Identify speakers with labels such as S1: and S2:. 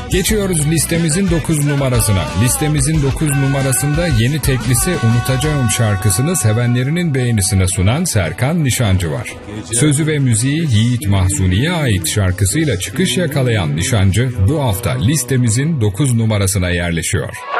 S1: Geçiyoruz listemizin 9 numarasına. Listemizin 9 numarasında yeni teklisi Unutacağım şarkısını sevenlerinin beğenisine sunan Serkan Nişancı var. Sözü ve müziği Yiğit Mahzuni'ye ait şarkısıyla çıkış yakalayan Nişancı bu hafta listemizin 9 numarasına yerleşiyor.